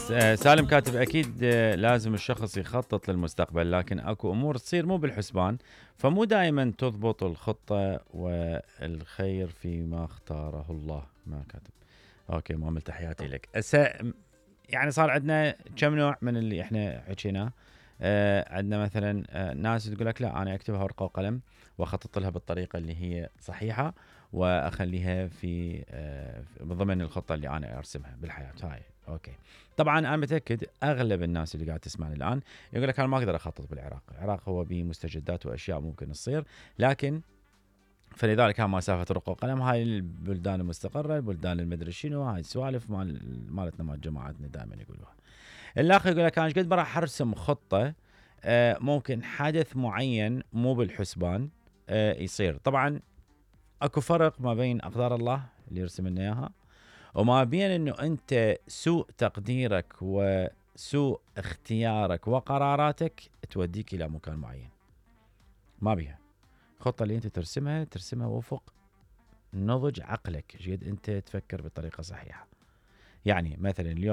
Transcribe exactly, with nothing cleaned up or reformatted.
سالم كاتب أكيد لازم الشخص يخطط للمستقبل، لكن أكو أمور تصير مو بالحسبان، فمو دائما تضبط الخطة والخير فيما اختاره الله. ما كاتب أوكي مؤمل، تحياتي لك. أسا يعني صار عندنا كم نوع من اللي إحنا حكيناه. آه عندنا مثلا آه ناس تقول لك لا أنا أكتبها ورقة وقلم وأخطط لها بالطريقة اللي هي صحيحة وأخليها في آه ضمن الخطة اللي أنا أرسمها بالحياة هاي. أوكي طبعا أنا متأكد أغلب الناس اللي قاعد تسمعني الآن يقول لك أنا ما أقدر أخطط بالعراق. العراق هو به مستجدات وأشياء ممكن تصير، لكن فلذلك ها مسافة رقة وقلم، هاي البلدان المستقرة، البلدان المدري شنو، هاي السوالف مال مالتنا مال جماعتنا دائما يقولوها. الآخر يقول لك أنا قد راح أرسم خطة آه ممكن حدث معين مو بالحسبان آه يصير. طبعا أكو فرق ما بين أقدار الله اللي يرسم لنا إياها وما بين إنه أنت سوء تقديرك وسوء اختيارك وقراراتك توديك إلى مكان معين. ما بيها. الخطة اللي أنت ترسمها ترسمها وفق نضج عقلك، جيد أنت تفكر بطريقة صحيحة. يعني مثلا اليوم